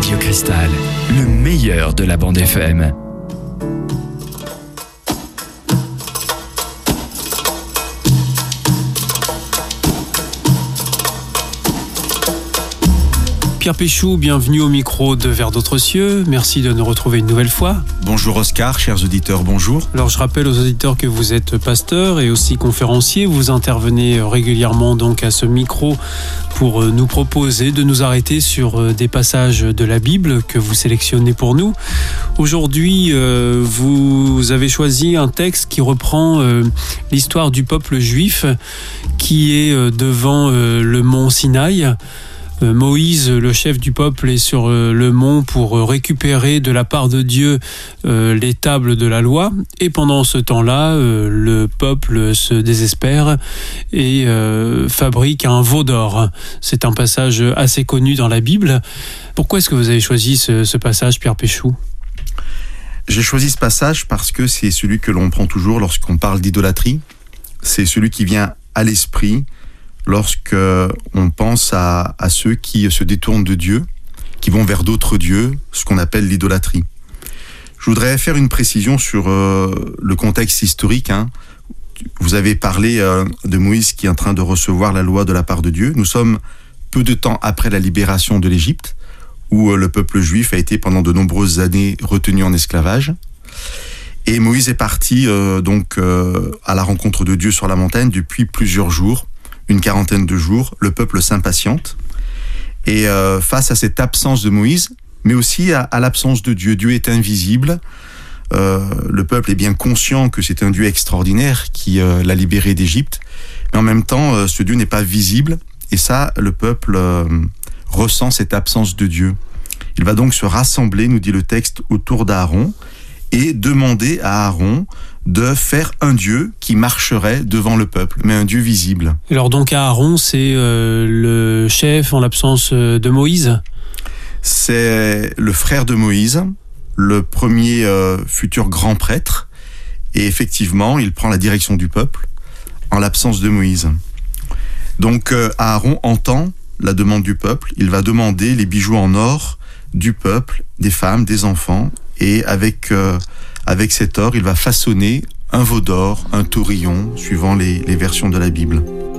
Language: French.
Radio Cristal, le meilleur de la bande FM. Pierre Péchou, bienvenue au micro de Vers d'autres cieux. Merci de nous retrouver une nouvelle fois. Bonjour Oscar, chers auditeurs, bonjour. Alors je rappelle aux auditeurs que vous êtes pasteur et aussi conférencier. Vous intervenez régulièrement donc à ce micro pour nous proposer de nous arrêter sur des passages de la Bible que vous sélectionnez pour nous. Aujourd'hui, vous avez choisi un texte qui reprend l'histoire du peuple juif qui est devant le mont Sinaï. Moïse, le chef du peuple, est sur le mont pour récupérer de la part de Dieu les tables de la loi. Et pendant ce temps-là, le peuple se désespère et fabrique un veau d'or. C'est un passage assez connu dans la Bible. Pourquoi est-ce que vous avez choisi ce passage, Pierre Péchou ? J'ai choisi ce passage parce que c'est celui que l'on prend toujours lorsqu'on parle d'idolâtrie. C'est celui qui vient à l'esprit lorsque on pense à ceux qui se détournent de Dieu, qui vont vers d'autres dieux, ce qu'on appelle l'idolâtrie. Je voudrais faire une précision sur le contexte historique. Vous avez parlé de Moïse qui est en train de recevoir la loi de la part de Dieu. Nous sommes peu de temps après la libération de l'Égypte, où le peuple juif a été pendant de nombreuses années retenu en esclavage. Et Moïse est parti à la rencontre de Dieu sur la montagne depuis plusieurs jours, une quarantaine de jours. Le peuple s'impatiente. Et face à cette absence de Moïse, mais aussi à l'absence de Dieu, Dieu est invisible. Le peuple est bien conscient que c'est un Dieu extraordinaire qui l'a libéré d'Égypte. Mais en même temps, ce Dieu n'est pas visible. Et ça, le peuple ressent cette absence de Dieu. Il va donc se rassembler, nous dit le texte, autour d'Aaron et demander à Aaron de faire un Dieu qui marcherait devant le peuple, mais un Dieu visible. Alors donc Aaron, c'est le chef en l'absence de Moïse ? C'est le frère de Moïse, le premier futur grand prêtre, et effectivement, il prend la direction du peuple en l'absence de Moïse. Donc Aaron entend la demande du peuple, il va demander les bijoux en or du peuple, des femmes, des enfants, et avec cet or, il va façonner un veau d'or, un taurillon, suivant les versions de la Bible.